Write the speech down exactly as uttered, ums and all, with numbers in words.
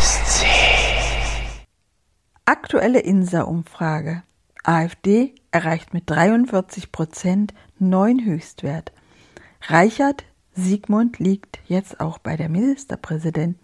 Aktuelle INSA-Umfrage. AfD erreicht mit dreiundvierzig Prozent neuen Höchstwert. Reichert Sigmund liegt jetzt auch bei der Ministerpräsidentenwahl